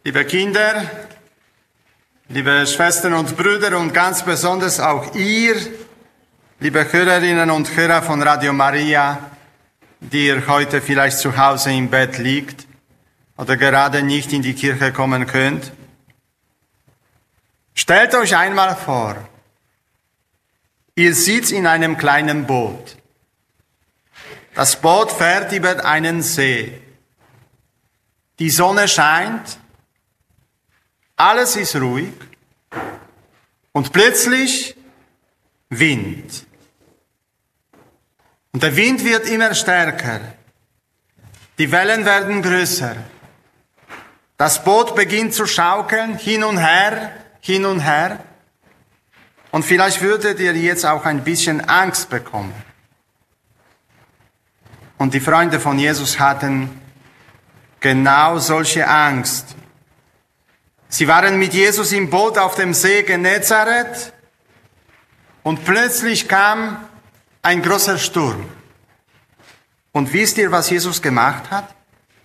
Liebe Kinder, liebe Schwestern und Brüder und ganz besonders auch ihr, liebe Hörerinnen und Hörer von Radio Maria, die ihr heute vielleicht zu Hause im Bett liegt oder gerade nicht in die Kirche kommen könnt. Stellt euch einmal vor, ihr sitzt in einem kleinen Boot. Das Boot fährt über einen See. Die Sonne scheint, alles ist ruhig und plötzlich Wind. Und der Wind wird immer stärker. Die Wellen werden größer. Das Boot beginnt zu schaukeln, hin und her, hin und her. Und vielleicht würdet ihr jetzt auch ein bisschen Angst bekommen. Und die Freunde von Jesus hatten genau solche Angst. Sie waren mit Jesus im Boot auf dem See Genezareth und plötzlich kam ein großer Sturm. Und wisst ihr, was Jesus gemacht hat?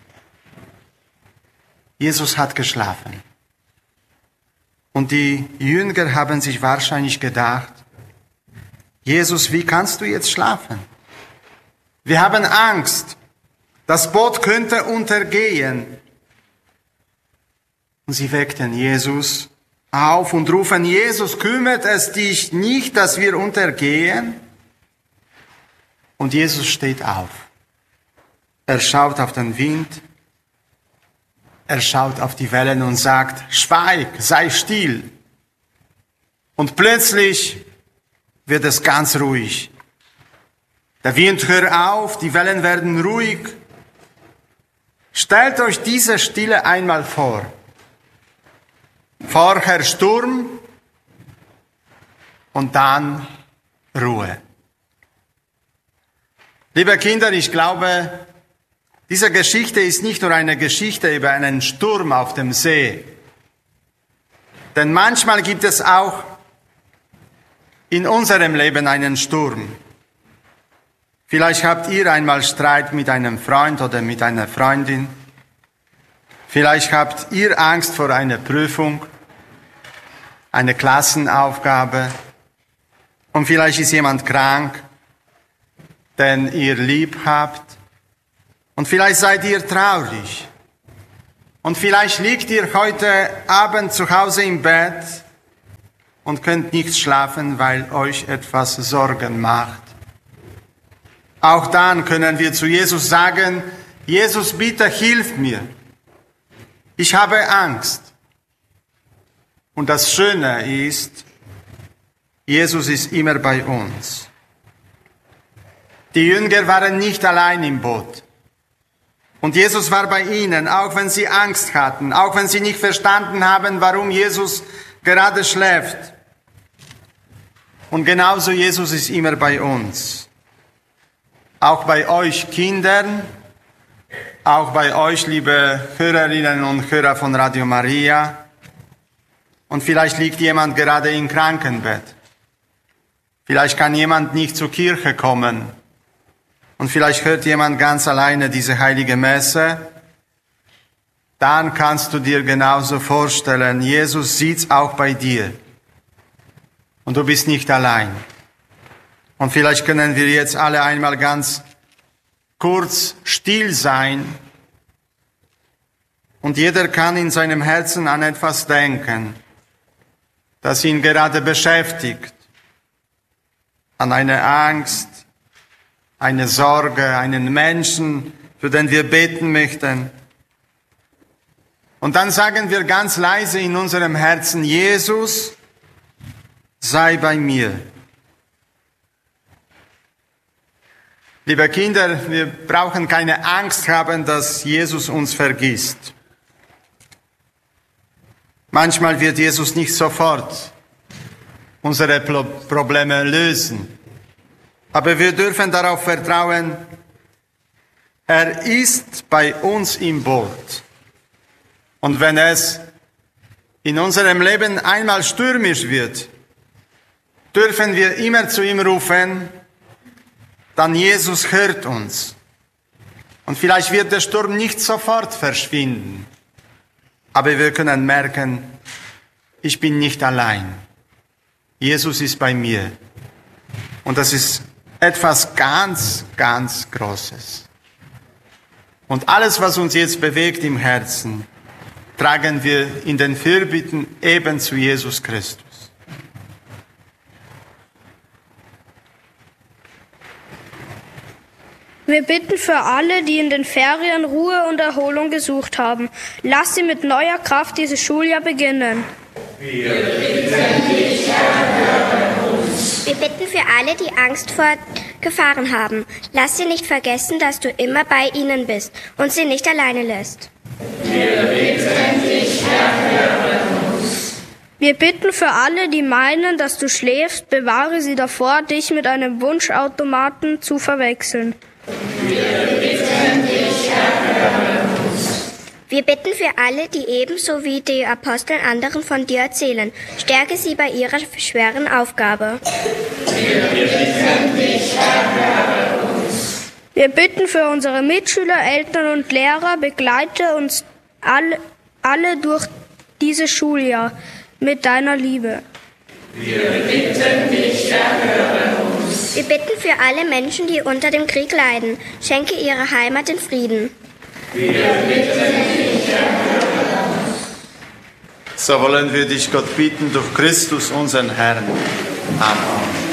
Jesus hat geschlafen. Und die Jünger haben sich wahrscheinlich gedacht, Jesus, wie kannst du jetzt schlafen? Wir haben Angst. Das Boot könnte untergehen. Und sie weckten Jesus auf und rufen, Jesus, kümmert es dich nicht, dass wir untergehen? Und Jesus steht auf. Er schaut auf den Wind, er schaut auf die Wellen und sagt, schweig, sei still. Und plötzlich wird es ganz ruhig. Der Wind hört auf, die Wellen werden ruhig. Stellt euch diese Stille einmal vor. Vorher Sturm und dann Ruhe. Liebe Kinder, ich glaube, diese Geschichte ist nicht nur eine Geschichte über einen Sturm auf dem See. Denn manchmal gibt es auch in unserem Leben einen Sturm. Vielleicht habt ihr einmal Streit mit einem Freund oder mit einer Freundin. Vielleicht habt ihr Angst vor einer Prüfung, eine Klassenaufgabe. Und vielleicht ist jemand krank, den ihr lieb habt. Und vielleicht seid ihr traurig. Und vielleicht liegt ihr heute Abend zu Hause im Bett und könnt nicht schlafen, weil euch etwas Sorgen macht. Auch dann können wir zu Jesus sagen, Jesus, bitte hilf mir. Ich habe Angst. Und das Schöne ist, Jesus ist immer bei uns. Die Jünger waren nicht allein im Boot. Und Jesus war bei ihnen, auch wenn sie Angst hatten, auch wenn sie nicht verstanden haben, warum Jesus gerade schläft. Und genauso Jesus ist immer bei uns. Auch bei euch Kindern, auch bei euch, liebe Hörerinnen und Hörer von Radio Maria. Und vielleicht liegt jemand gerade im Krankenbett. Vielleicht kann jemand nicht zur Kirche kommen. Und vielleicht hört jemand ganz alleine diese heilige Messe. Dann kannst du dir genauso vorstellen, Jesus sitzt auch bei dir. Und du bist nicht allein. Und vielleicht können wir jetzt alle einmal ganz kurz still sein. Und jeder kann in seinem Herzen an etwas denken, das ihn gerade beschäftigt. An eine Angst, eine Sorge, einen Menschen, für den wir beten möchten. Und dann sagen wir ganz leise in unserem Herzen, Jesus, sei bei mir. Liebe Kinder, wir brauchen keine Angst haben, dass Jesus uns vergisst. Manchmal wird Jesus nicht sofort unsere Probleme lösen. Aber wir dürfen darauf vertrauen, er ist bei uns im Boot. Und wenn es in unserem Leben einmal stürmisch wird, dürfen wir immer zu ihm rufen, dann Jesus hört uns. Und vielleicht wird der Sturm nicht sofort verschwinden. Aber wir können merken, ich bin nicht allein. Jesus ist bei mir. Und das ist etwas ganz, ganz Großes. Und alles, was uns jetzt bewegt im Herzen, tragen wir in den Fürbitten eben zu Jesus Christus. Wir bitten für alle, die in den Ferien Ruhe und Erholung gesucht haben. Lass sie mit neuer Kraft dieses Schuljahr beginnen. Wir bitten dich, Herr, höre uns. Wir bitten für alle, die Angst vor Gefahren haben. Lass sie nicht vergessen, dass du immer bei ihnen bist und sie nicht alleine lässt. Wir bitten dich, Herr, höre uns. Wir bitten für alle, die meinen, dass du schläfst, bewahre sie davor, dich mit einem Wunschautomaten zu verwechseln. Wir bitten dich, Herr, höre uns. Wir bitten für alle, die ebenso wie die Apostel anderen von dir erzählen. Stärke sie bei ihrer schweren Aufgabe. Wir bitten dich, Herr, höre uns. Wir bitten für unsere Mitschüler, Eltern und Lehrer, begleite uns alle durch dieses Schuljahr mit deiner Liebe. Wir bitten dich, Herr, höre uns. Wir bitten für alle Menschen, die unter dem Krieg leiden. Schenke ihrer Heimat den Frieden. Wir bitten dich, Herr, höre uns. So wollen wir dich, Gott, bitten durch Christus, unseren Herrn. Amen.